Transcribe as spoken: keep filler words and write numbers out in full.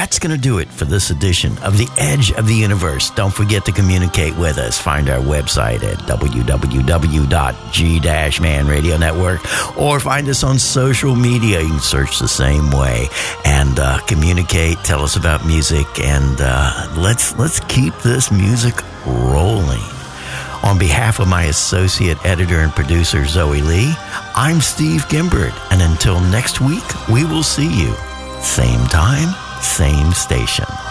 that's going to do it for this edition of The Edge of the Universe. Don't forget to communicate with us. Find our website at w w w dot g dash man radio network or find us on social media. You can search the same way and uh, communicate. Tell us about music, and uh, let's let's keep this music rolling. On behalf of my associate editor and producer, Zoe Lee, I'm Steve Gimbert, and until next week, we will see you. Same time, same station.